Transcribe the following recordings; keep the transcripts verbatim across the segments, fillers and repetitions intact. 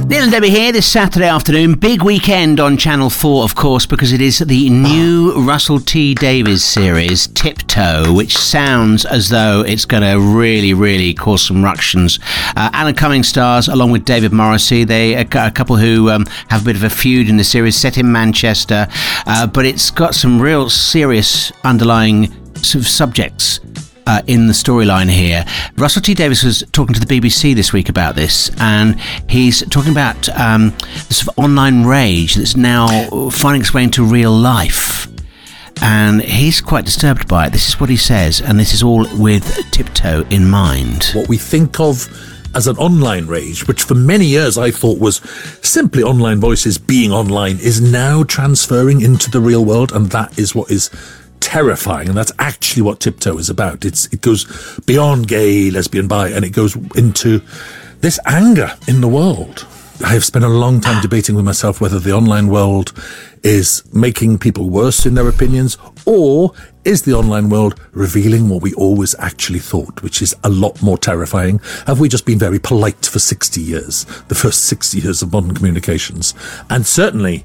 Neil and Debbie here this Saturday afternoon. Big weekend on Channel four, of course, because it is the new Russell T Davies series, Tiptoe, which sounds as though it's going to really, really cause some ructions. Uh, Alan Cummings stars along with David Morrissey. They a, a couple who um, have a bit of a feud in the series, set in Manchester, uh, but it's got some real serious underlying sort of subjects Uh, in the storyline here. Russell T Davies was talking to the B B C this week about this, and he's talking about um, the sort of online rage that's now finding its way into real life, and he's quite disturbed by it. This is what he says, and this is all with Tiptoe in mind. What we think of as an online rage, which for many years I thought was simply online voices being online, is now transferring into the real world, and that is what is terrifying, and that's actually what Tiptoe is about. It's it goes beyond gay, lesbian, bi, and it goes into this anger in the world. I have spent a long time debating with myself whether the online world is making people worse in their opinions, or is the online world revealing what we always actually thought, which is a lot more terrifying. Have we just been very polite for sixty years, the first sixty years of modern communications? And certainly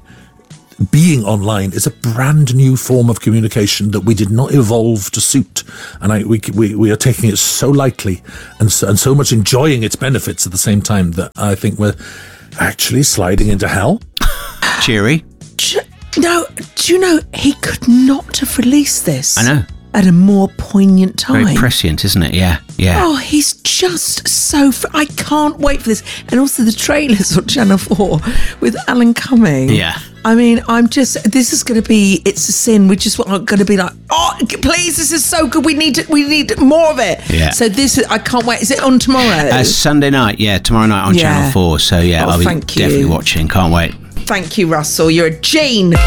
being online is a brand new form of communication that we did not evolve to suit, and I, we, we we are taking it so lightly and so, and so much enjoying its benefits at the same time that I think we're actually sliding into hell. Cheery. No, do you know, he could not have released this. I know. At a more poignant time. Very prescient, isn't it? Yeah, yeah. Oh, he's just so... Fr- I can't wait for this. And also the trailers on Channel four with Alan Cumming. Yeah. I mean, I'm just... This is going to be... It's a sin. We're just going to be like, oh, please, this is so good. We need to, we need more of it. Yeah. So this is... I can't wait. Is it on tomorrow? Uh, Sunday night, yeah. Tomorrow night on Yeah. Channel four. So, yeah, Oh, I'll be thank you. definitely watching. Can't wait. Thank you, Russell. You're a gene.